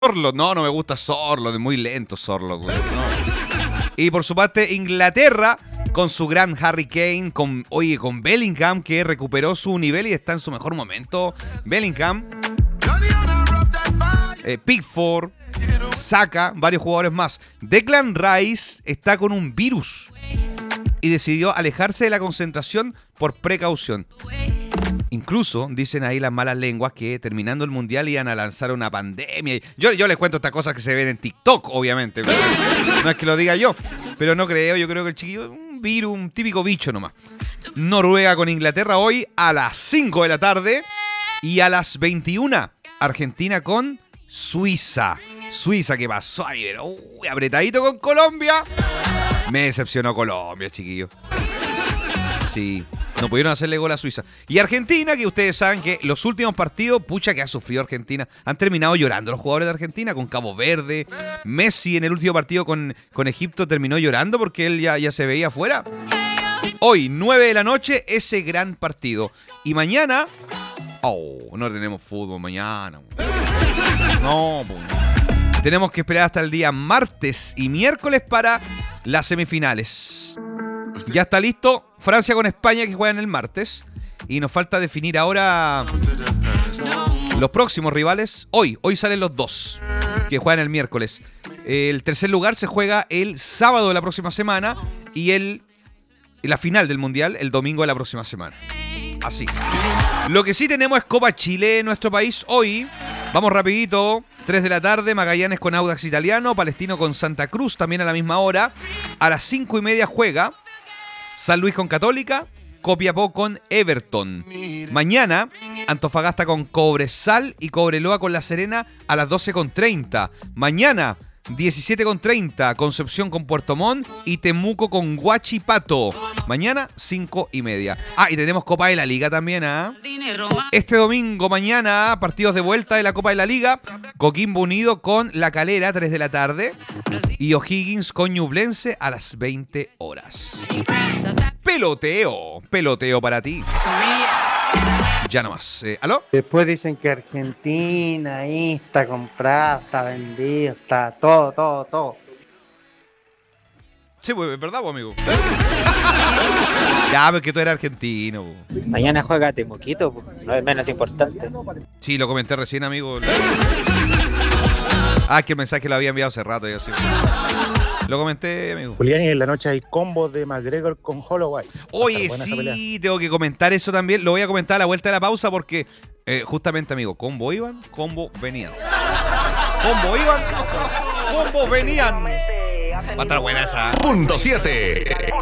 Sorloth. No me gusta Sorloth, es muy lento Sorloth. No. Y por su parte, Inglaterra, con su gran Harry Kane, con Bellingham, que recuperó su nivel y está en su mejor momento. Bellingham, Pickford, Saka, varios jugadores más. Declan Rice está con un virus y decidió alejarse de la concentración por precaución. Incluso dicen ahí las malas lenguas que terminando el mundial iban a lanzar una pandemia. Yo les cuento estas cosas que se ven en TikTok, obviamente. No es que lo diga yo, pero no creo. Yo creo que el chiquillo es un virus, un típico bicho nomás. Noruega con Inglaterra hoy a las 5 de la tarde. Y a las 21, Argentina con Suiza. Suiza, ¿qué pasó? Ay, pero, apretadito con Colombia. Me decepcionó Colombia, chiquillo. Sí, no pudieron hacerle gol a Suiza. Y Argentina, que ustedes saben que los últimos partidos, pucha que ha sufrido Argentina, han terminado llorando los jugadores de Argentina con Cabo Verde. Messi en el último partido con Egipto terminó llorando porque él ya se veía afuera. Hoy, 9 de la noche, ese gran partido. Y mañana... no tenemos fútbol mañana. No, pues. Tenemos que esperar hasta el día martes y miércoles para las semifinales. Ya está listo Francia con España, que juegan el martes. Y nos falta definir ahora los próximos rivales. Hoy salen los dos que juegan el miércoles. El tercer lugar se juega el sábado de la próxima semana. Y la final del Mundial el domingo de la próxima semana. Así. Lo que sí tenemos es Copa Chile en nuestro país hoy. Vamos rapidito. 3 de la tarde, Magallanes con Audax Italiano, Palestino con Santa Cruz, también a la misma hora. A las 5:30 juega San Luis con Católica, Copiapó con Everton. Mañana, Antofagasta con Cobresal y Cobreloa con La Serena a las 12:30. Mañana, 17:30, Concepción con Puerto Montt y Temuco con Huachipato. Mañana, 5:30. Y tenemos Copa de la Liga también, ¿ah? Este domingo, mañana, partidos de vuelta de la Copa de la Liga. Coquimbo Unido con La Calera, 3 de la tarde. Y O'Higgins con Ñublense a las 20 horas. Peloteo para ti. Ya nomás. ¿Aló? Después dicen que Argentina ahí está comprada, está vendido, está todo. Sí, pues, es verdad, pues, amigo. Ya, porque tú eres argentino. Pues. Mañana juega Temuquito, no es menos importante. Sí, lo comenté recién, amigo. Que el mensaje lo había enviado hace rato. Ya, sí. Lo comenté, amigo. Julián, y en la noche hay combos de McGregor con Holloway. Oye, sí, tengo que comentar eso también. Lo voy a comentar a la vuelta de la pausa porque, justamente, amigo, combo iban, combo venían. Combo iban, combo venían. Va a estar buena esa. Punto 7.